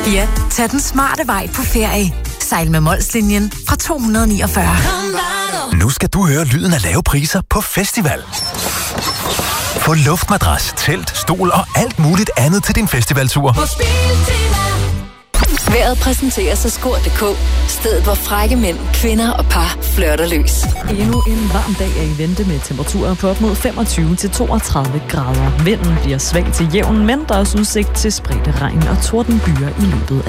Ja, tag den smarte vej på ferie. Sejl med Molslinjen fra 249. Nu skal du høre lyden af lave priser på festival. Få luftmadras, telt, stol og alt muligt andet til din festivaltur. Vejret præsenteres af Skor.dk. Stedet hvor frække mænd, kvinder og par flirter løs. Endnu en varm dag er i vente med temperaturer på op mod 25-32 grader. Vinden bliver svagt til jævn, men der er også udsigt til spredte regn og tordenbyer i løbet af